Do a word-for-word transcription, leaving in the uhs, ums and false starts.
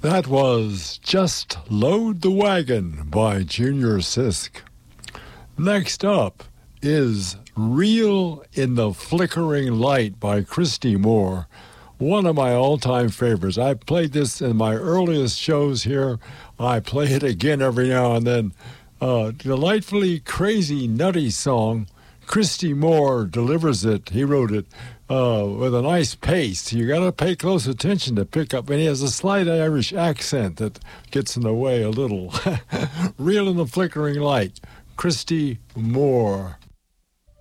That was Just Load the Wagon by Junior Sisk. Next up is Reel in the Flickering Light by Christy Moore, one of my all-time favorites. I played this in my earliest shows here. I play it again every now and then. Uh, delightfully crazy, nutty song. Christy Moore delivers it. He wrote it uh, with a nice pace. You got to pay close attention to pick up. And he has a slight Irish accent that gets in the way a little. Reel in the Flickering Light, Christy Moore.